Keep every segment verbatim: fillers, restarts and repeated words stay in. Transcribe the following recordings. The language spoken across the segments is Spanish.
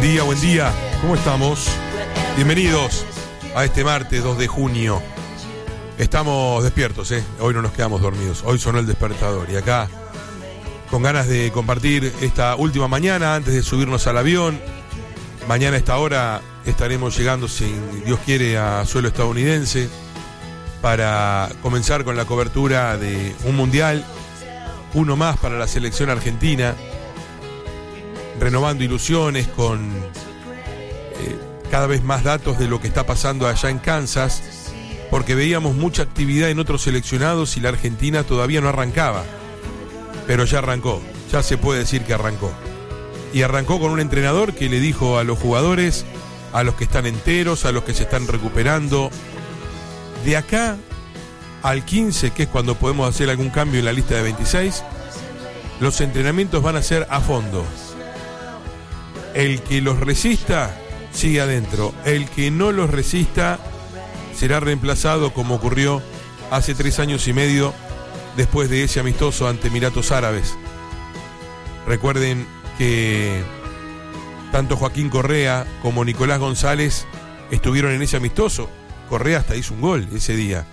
día, buen día. ¿Cómo estamos? Bienvenidos a este martes dos de junio. Estamos despiertos, ¿eh? Hoy no nos quedamos dormidos. Hoy sonó el despertador. Y acá, con ganas de compartir esta última mañana antes de subirnos al avión. Mañana a esta hora estaremos llegando, si Dios quiere, a suelo estadounidense para comenzar con la cobertura de un mundial, uno más para la selección argentina, renovando ilusiones con eh, cada vez más datos de lo que está pasando allá en Kansas, porque veíamos mucha actividad en otros seleccionados y la Argentina todavía no arrancaba, pero ya arrancó, ya se puede decir que arrancó. Y arrancó con un entrenador que le dijo a los jugadores, a los que están enteros, a los que se están recuperando, de acá al quince, que es cuando podemos hacer algún cambio en la lista de veintiséis, los entrenamientos van a ser a fondo. El que los resista, sigue adentro. El que no los resista, será reemplazado, como ocurrió hace tres años y medio, después de ese amistoso ante Emiratos Árabes. Recuerden que tanto Joaquín Correa como Nicolás González estuvieron en ese amistoso. Correa hasta hizo un gol ese día.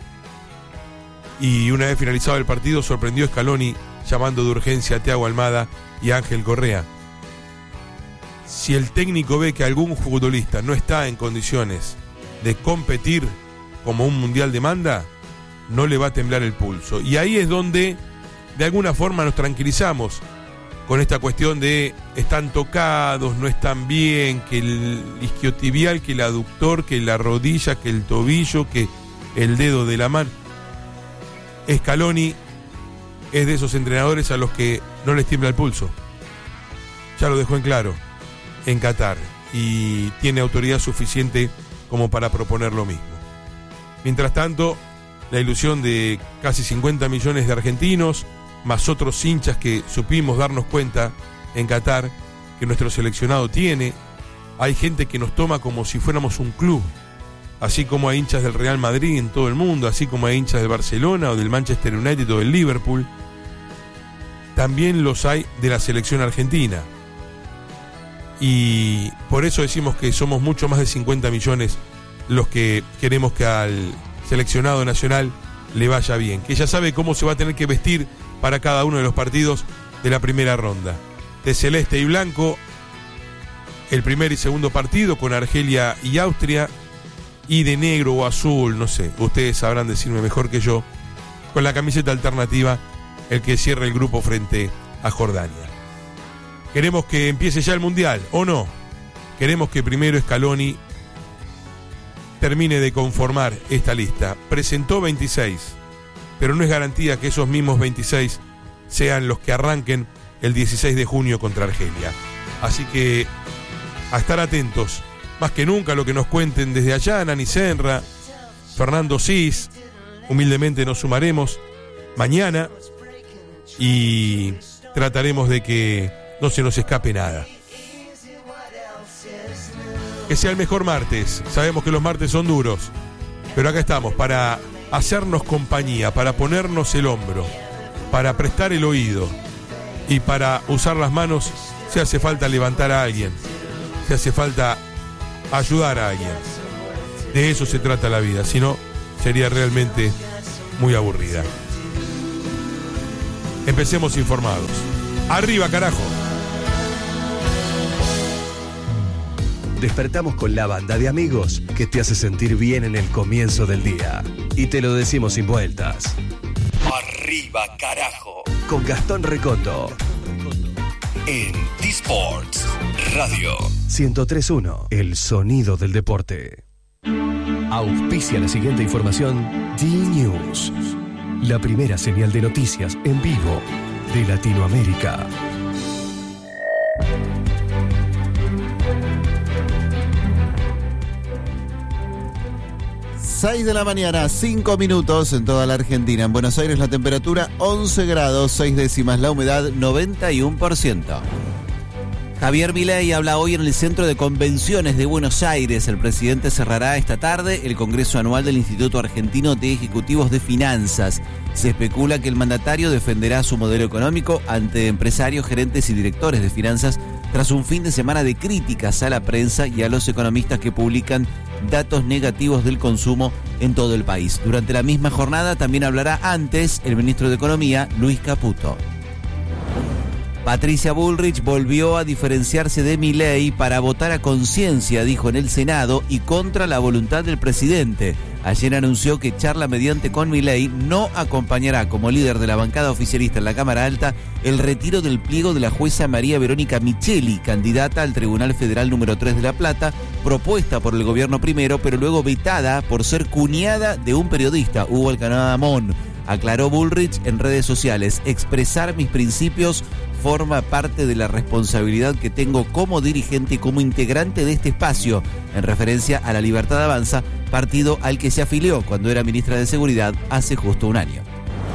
Y una vez finalizado el partido, sorprendió a Scaloni llamando de urgencia a Thiago Almada y a Ángel Correa. Si el técnico ve que algún futbolista no está en condiciones de competir como un mundial demanda, no le va a temblar el pulso. Y ahí es donde de alguna forma nos tranquilizamos con esta cuestión de están tocados, no están bien, que el isquiotibial, que el aductor, que la rodilla, que el tobillo, que el dedo de la mano. Scaloni es de esos entrenadores a los que no les tiembla el pulso. Ya lo dejó en claro en Qatar y tiene autoridad suficiente como para proponer lo mismo. Mientras tanto, la ilusión de casi cincuenta millones de argentinos, más otros hinchas que supimos darnos cuenta en Qatar que nuestro seleccionado tiene. Hay gente que nos toma como si fuéramos un club, así como hay hinchas del Real Madrid en todo el mundo, así como hay hinchas del Barcelona o del Manchester United o del Liverpool. También los hay de la selección argentina. Y por eso decimos que somos mucho más de cincuenta millones los que queremos que al seleccionado nacional le vaya bien, que ya sabe cómo se va a tener que vestir para cada uno de los partidos de la primera ronda. De celeste y blanco, el primer y segundo partido con Argelia y Austria, y de negro o azul, no sé, ustedes sabrán decirme mejor que yo, con la camiseta alternativa, el que cierre el grupo frente a Jordania. ¿Queremos que empiece ya el Mundial o no? Queremos que primero Scaloni termine de conformar esta lista. Presentó veintiséis, pero no es garantía que esos mismos veintiséis sean los que arranquen el dieciséis de junio contra Argelia. Así que a estar atentos, más que nunca, a lo que nos cuenten desde allá, Nani Senra, Fernando Cis. Humildemente nos sumaremos mañana y trataremos de que no se nos escape nada. Que sea el mejor martes. Sabemos que los martes son duros, pero acá estamos para hacernos compañía, para ponernos el hombro, para prestar el oído y para usar las manos si hace falta levantar a alguien, si hace falta ayudar a alguien. De eso se trata la vida, si no sería realmente muy aburrida. Empecemos informados. ¡Arriba, carajo! Despertamos con la banda de amigos que te hace sentir bien en el comienzo del día. Y te lo decimos sin vueltas. ¡Arriba, carajo! Con Gastón Recoto. En T-Sports Radio ciento tres punto uno, el sonido del deporte. Auspicia la siguiente información D-News, la primera señal de noticias en vivo de Latinoamérica. seis de la mañana, cinco minutos en toda la Argentina. En Buenos Aires la temperatura once grados, seis décimas, la humedad noventa y uno por ciento. Javier Milei habla hoy en el Centro de Convenciones de Buenos Aires. El presidente cerrará esta tarde el Congreso Anual del Instituto Argentino de Ejecutivos de Finanzas. Se especula que el mandatario defenderá su modelo económico ante empresarios, gerentes y directores de finanzas tras un fin de semana de críticas a la prensa y a los economistas que publican datos negativos del consumo en todo el país. Durante la misma jornada también hablará antes el ministro de Economía, Luis Caputo. Patricia Bullrich volvió a diferenciarse de Milei para votar a conciencia, dijo en el Senado, y contra la voluntad del presidente. Ayer anunció que charla mediante con Milei no acompañará como líder de la bancada oficialista en la Cámara Alta el retiro del pliego de la jueza María Verónica Micheli, candidata al Tribunal Federal número tres de La Plata, propuesta por el gobierno primero, pero luego vetada por ser cuñada de un periodista, Hugo Alcanada Amón. Aclaró Bullrich en redes sociales: expresar mis principios forma parte de la responsabilidad que tengo como dirigente y como integrante de este espacio, en referencia a la Libertad Avanza, partido al que se afilió cuando era ministra de Seguridad hace justo un año.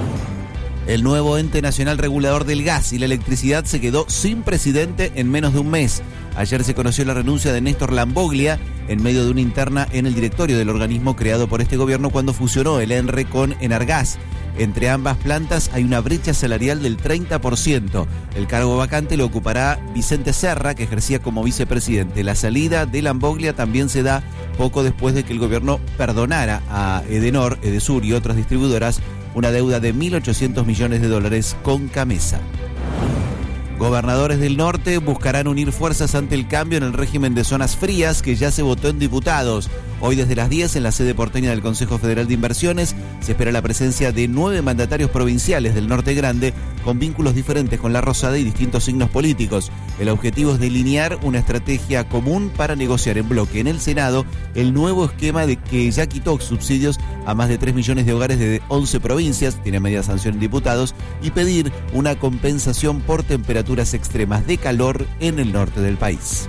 El nuevo ente nacional regulador del gas y la electricidad se quedó sin presidente en menos de un mes. Ayer se conoció la renuncia de Néstor Lamboglia en medio de una interna en el directorio del organismo creado por este gobierno cuando fusionó el ENRE con Enargas. Entre ambas plantas hay una brecha salarial del treinta por ciento. El cargo vacante lo ocupará Vicente Serra, que ejercía como vicepresidente. La salida de Lamboglia también se da poco después de que el gobierno perdonara a Edenor, Edesur y otras distribuidoras una deuda de mil ochocientos millones de dólares con Camesa. Gobernadores del norte buscarán unir fuerzas ante el cambio en el régimen de zonas frías que ya se votó en diputados. Hoy desde las diez en la sede porteña del Consejo Federal de Inversiones se espera la presencia de nueve mandatarios provinciales del Norte Grande con vínculos diferentes con la Rosada y distintos signos políticos. El objetivo es delinear una estrategia común para negociar en bloque en el Senado el nuevo esquema de que ya quitó subsidios a más de tres millones de hogares de once provincias, tiene media sanción en diputados, y pedir una compensación por temperaturas extremas de calor en el norte del país.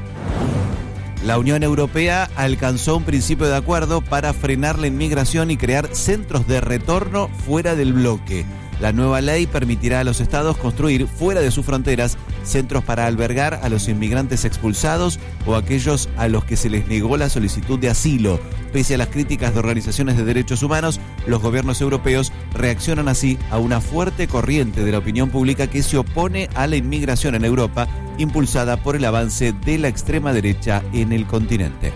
La Unión Europea alcanzó un principio de acuerdo para frenar la inmigración y crear centros de retorno fuera del bloque. La nueva ley permitirá a los estados construir fuera de sus fronteras centros para albergar a los inmigrantes expulsados o aquellos a los que se les negó la solicitud de asilo. Pese a las críticas de organizaciones de derechos humanos, los gobiernos europeos reaccionan así a una fuerte corriente de la opinión pública que se opone a la inmigración en Europa, impulsada por el avance de la extrema derecha en el continente.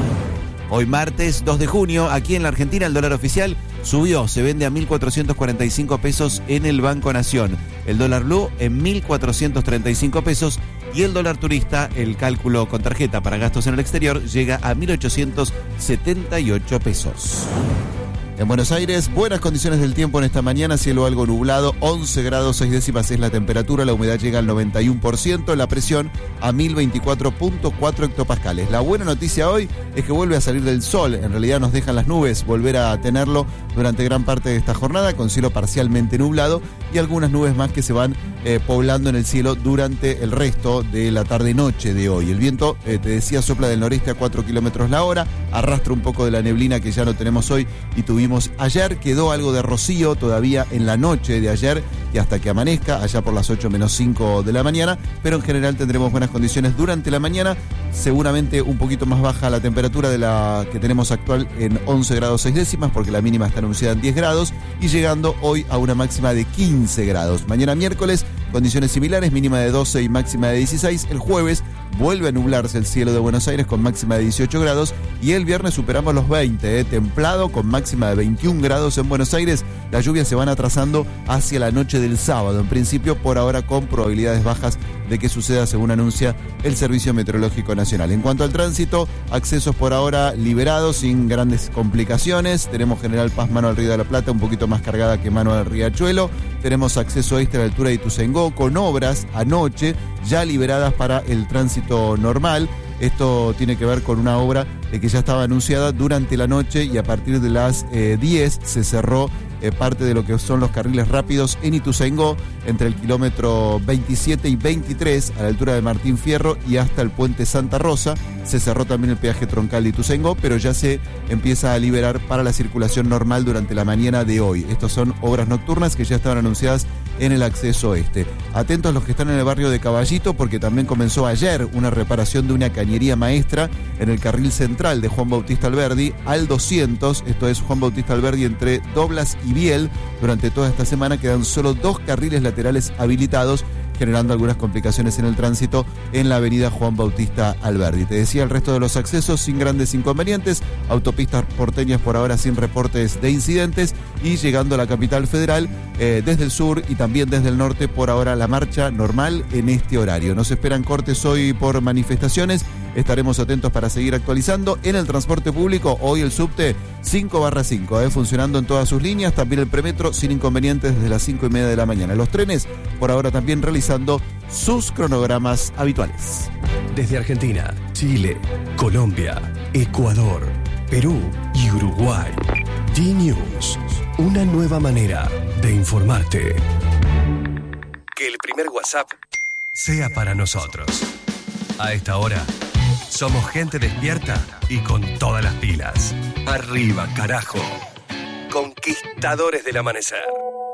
Hoy martes dos de junio, aquí en la Argentina, el dólar oficial subió, se vende a mil cuatrocientos cuarenta y cinco pesos en el Banco Nación. El dólar blue en mil cuatrocientos treinta y cinco pesos y el dólar turista, el cálculo con tarjeta para gastos en el exterior, llega a mil ochocientos setenta y ocho pesos. En Buenos Aires, buenas condiciones del tiempo en esta mañana, cielo algo nublado, once grados seis décimas es la temperatura, la humedad llega al noventa y uno por ciento, la presión a mil veinticuatro punto cuatro hectopascales. La buena noticia hoy es que vuelve a salir del sol, en realidad nos dejan las nubes volver a tenerlo durante gran parte de esta jornada, con cielo parcialmente nublado y algunas nubes más que se van eh, poblando en el cielo durante el resto de la tarde-noche de hoy. El viento, eh, te decía, sopla del noreste a cuatro kilómetros la hora, arrastra un poco de la neblina que ya no tenemos hoy y tuvimos ayer, quedó algo de rocío todavía en la noche de ayer y hasta que amanezca, allá por las ocho menos cinco de la mañana, pero en general tendremos buenas condiciones durante la mañana, seguramente un poquito más baja la temperatura de la que tenemos actual en once grados seis décimas, porque la mínima está anunciada en diez grados, y llegando hoy a una máxima de quince grados. Mañana miércoles, condiciones similares, mínima de doce y máxima de dieciséis. El jueves vuelve a nublarse el cielo de Buenos Aires con máxima de dieciocho grados y el viernes superamos los veinte, eh, templado con máxima de veintiún grados en Buenos Aires. Las lluvias se van atrasando hacia la noche del sábado, en principio por ahora con probabilidades bajas de que suceda, según anuncia el Servicio Meteorológico Nacional. En cuanto al tránsito, accesos por ahora liberados sin grandes complicaciones. Tenemos General Paz mano al Río de la Plata un poquito más cargada que mano al Riachuelo. Tenemos acceso este a la altura de Ituzaingó con obras anoche ya liberadas para el tránsito normal. Esto tiene que ver con una obra que ya estaba anunciada durante la noche y a partir de las eh, diez se cerró eh, parte de lo que son los carriles rápidos en Ituzaingó entre el kilómetro veintisiete y veintitrés a la altura de Martín Fierro y hasta el puente Santa Rosa. Se cerró también el peaje troncal de Ituzaingó, pero ya se empieza a liberar para la circulación normal durante la mañana de hoy. Estos son obras nocturnas que ya estaban anunciadas en el acceso este. Atentos los que están en el barrio de Caballito, porque también comenzó ayer una reparación de una cañería maestra en el carril central de Juan Bautista Alberdi al doscientos, esto es Juan Bautista Alberdi entre Doblas y Biel. Durante toda esta semana quedan solo dos carriles laterales habilitados generando algunas complicaciones en el tránsito en la avenida Juan Bautista Alberdi. Te decía, el resto de los accesos sin grandes inconvenientes, autopistas porteñas por ahora sin reportes de incidentes, y llegando a la capital federal eh, desde el sur y también desde el norte, por ahora la marcha normal en este horario. Nos esperan cortes hoy por manifestaciones, estaremos atentos para seguir actualizando. En el transporte público, hoy el subte cinco barra cinco, eh, funcionando en todas sus líneas, también el premetro sin inconvenientes desde las cinco y media de la mañana. Los trenes por ahora también realizando sus cronogramas habituales. Desde Argentina, Chile, Colombia, Ecuador, Perú y Uruguay, D-News, una nueva manera de informarte. Que el primer WhatsApp sea para nosotros. A esta hora, somos gente despierta y con todas las pilas. Arriba, carajo. Conquistadores del amanecer.